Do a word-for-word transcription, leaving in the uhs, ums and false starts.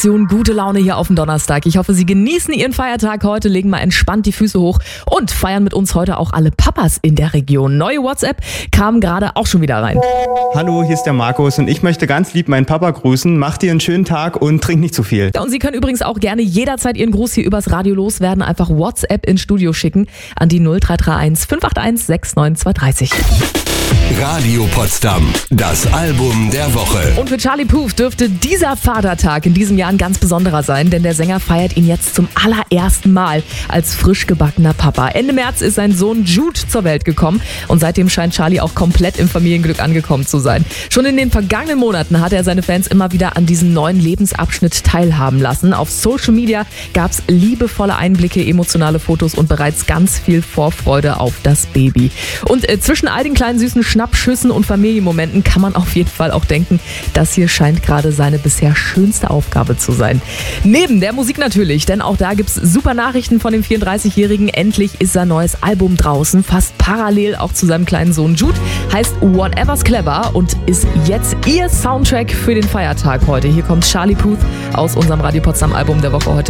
Gute Laune hier auf dem Donnerstag. Ich hoffe, Sie genießen Ihren Feiertag heute, legen mal entspannt die Füße hoch und feiern mit uns heute auch alle Papas in der Region. Neue WhatsApp kam gerade auch schon wieder rein. Hallo, hier ist der Markus und ich möchte ganz lieb meinen Papa grüßen. Mach dir einen schönen Tag und trink nicht zu viel. Ja, und Sie können übrigens auch gerne jederzeit Ihren Gruß hier übers Radio loswerden. Einfach WhatsApp ins Studio schicken an die null drei drei eins fünf acht eins sechs neun zwei drei. Radio Potsdam, das Album der Woche. Und für Charlie Puth dürfte dieser Vatertag in diesem Jahr ein ganz besonderer sein, denn der Sänger feiert ihn jetzt zum allerersten Mal als frisch gebackener Papa. Ende März ist sein Sohn Jude zur Welt gekommen und seitdem scheint Charlie auch komplett im Familienglück angekommen zu sein. Schon in den vergangenen Monaten hat er seine Fans immer wieder an diesem neuen Lebensabschnitt teilhaben lassen. Auf Social Media gab es liebevolle Einblicke, emotionale Fotos und bereits ganz viel Vorfreude auf das Baby. Und äh, zwischen all den kleinen süßen Schnappschüssen und Familienmomenten kann man auf jeden Fall auch denken, das hier scheint gerade seine bisher schönste Aufgabe zu sein. Neben der Musik natürlich, denn auch da gibt's super Nachrichten von dem vierunddreißigjährigen. Endlich ist sein neues Album draußen, fast parallel auch zu seinem kleinen Sohn Jude. Heißt Whatever's Clever und ist jetzt Ihr Soundtrack für den Feiertag heute. Hier kommt Charlie Puth aus unserem Radio Potsdam Album der Woche heute.